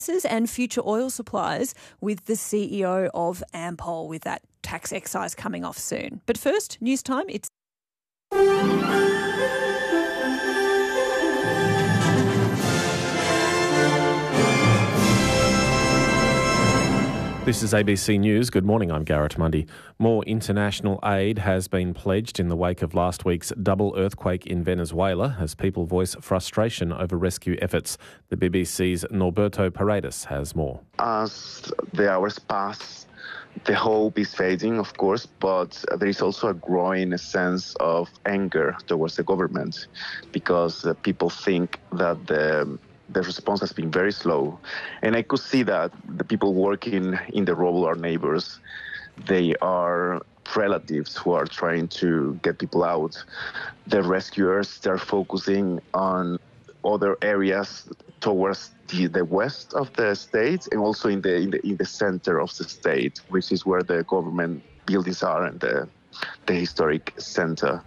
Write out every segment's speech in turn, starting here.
and future oil supplies with the CEO of Ampol, with that tax excise coming off soon. But first, news time. It's This is ABC News. Good morning, I'm Garrett Mundy. More international aid has been pledged in the wake of last week's double earthquake in Venezuela as people voice frustration over rescue efforts. The BBC's Norberto Paredes has more. As the hours pass, the hope is fading, of course, but there is also a growing sense of anger towards the government because people think that the response has been very slow. And I could see that the people working in the rubble are neighbors. They are relatives who are trying to get people out. The rescuers, they're focusing on other areas towards the west of the state and also in the center of the state, which is where the government buildings are and the historic center.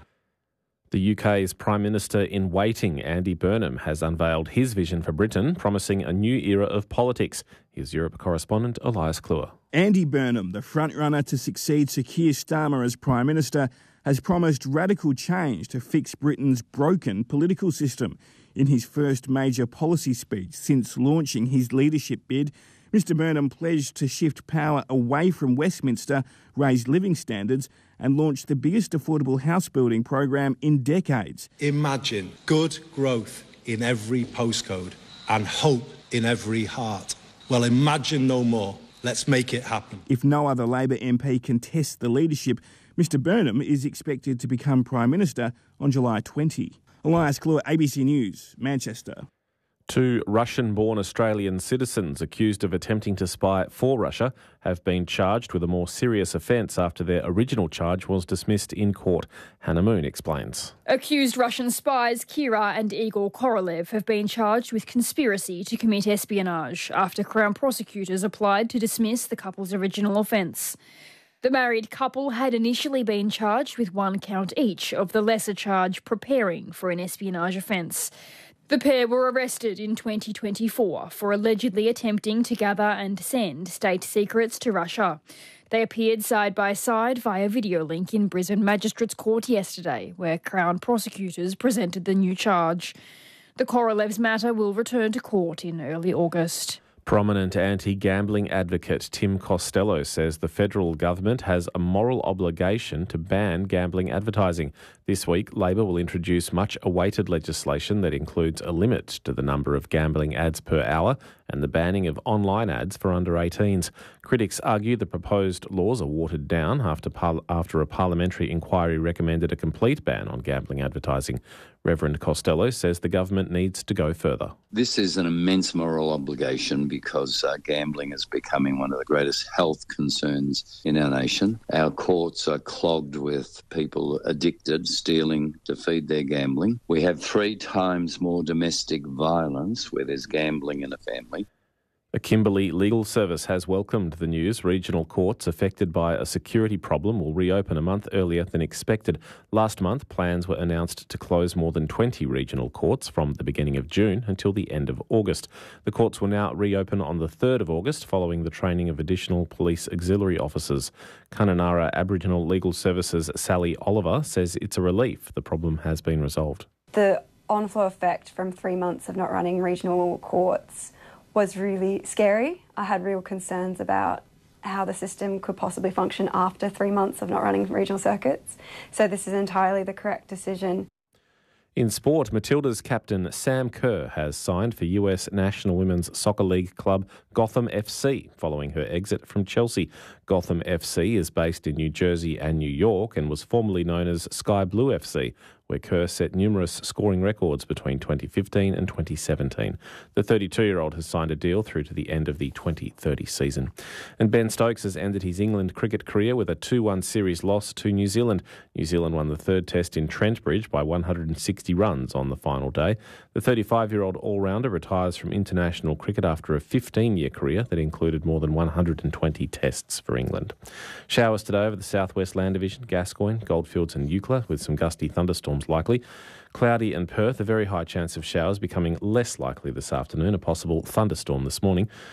The UK's Prime Minister in waiting, Andy Burnham, has unveiled his vision for Britain, promising a new era of politics. Here's Europe correspondent Elias Kluwer. Andy Burnham, the frontrunner to succeed Sir Keir Starmer as Prime Minister, has promised radical change to fix Britain's broken political system. In his first major policy speech since launching his leadership bid, Mr Burnham pledged to shift power away from Westminster, raise living standards and launch the biggest affordable house building program in decades. Imagine good growth in every postcode and hope in every heart. Well, imagine no more. Let's make it happen. If no other Labor MP contests the leadership, Mr Burnham is expected to become Prime Minister on July 20. Elias Kluwer, ABC News, Manchester. 2 Russian-born Australian citizens accused of attempting to spy for Russia have been charged with a more serious offence after their original charge was dismissed in court. Hannah Moon explains. Accused Russian spies Kira and Igor Korolev have been charged with conspiracy to commit espionage after Crown prosecutors applied to dismiss the couple's original offence. The married couple had initially been charged with 1 count each of the lesser charge preparing for an espionage offence. The pair were arrested in 2024 for allegedly attempting to gather and send state secrets to Russia. They appeared side by side via video link in Brisbane Magistrates Court yesterday, where Crown prosecutors presented the new charge. The Korolevs matter will return to court in early August. Prominent anti-gambling advocate Tim Costello says the federal government has a moral obligation to ban gambling advertising. This week, Labor will introduce much-awaited legislation that includes a limit to the number of gambling ads per hour and the banning of online ads for under 18s. Critics argue the proposed laws are watered down after a parliamentary inquiry recommended a complete ban on gambling advertising. Reverend Costello says the government needs to go further. This is an immense moral obligation because gambling is becoming one of the greatest health concerns in our nation. Our courts are clogged with people addicted, stealing to feed their gambling. We have 3 times more domestic violence where there's gambling in a family. A Kimberley legal service has welcomed the news. Regional courts affected by a security problem will reopen a month earlier than expected. Last month, plans were announced to close more than 20 regional courts from the beginning of June until the end of August. The courts will now reopen on the 3rd of August following the training of additional police auxiliary officers. Kununurra Aboriginal Legal Services Sally Oliver says it's a relief the problem has been resolved. The on-flow effect from 3 months of not running regional courts was really scary. I had real concerns about how the system could possibly function after 3 months of not running regional circuits. So this is entirely the correct decision. In sport, Matilda's captain Sam Kerr has signed for US National Women's Soccer League club Gotham FC following her exit from Chelsea. Gotham FC is based in New Jersey and New York and was formerly known as Sky Blue FC, where Kerr set numerous scoring records between 2015 and 2017. The 32-year-old has signed a deal through to the end of the 2030 season. And Ben Stokes has ended his England cricket career with a 2-1 series loss to New Zealand. New Zealand won the 3rd test in Trentbridge by 160 runs on the final day. The 35-year-old all-rounder retires from international cricket after a 15-year career that included more than 120 tests for England. Showers today over the southwest land division, Gascoyne, Goldfields and Eucla, with some gusty thunderstorms thunderstorms likely. Cloudy in Perth, a very high chance of showers becoming less likely this afternoon. A possible thunderstorm this morning.